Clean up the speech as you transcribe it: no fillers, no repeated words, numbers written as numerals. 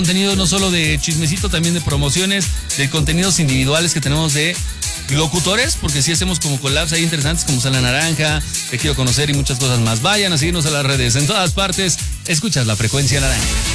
Contenido no solo de chismecito, también de promociones, de contenidos individuales que tenemos de locutores, porque sí hacemos como collabs ahí interesantes como Sala Naranja, Te Quiero Conocer y muchas cosas más. Vayan a seguirnos a las redes, en todas partes, escuchas La Frecuencia Naranja.